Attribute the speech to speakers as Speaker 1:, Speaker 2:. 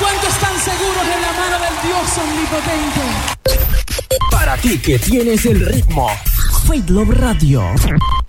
Speaker 1: ¿Cuántos están seguros en la mano del Dios omnipotente?
Speaker 2: Para ti que tienes el ritmo, Faith Love Radio.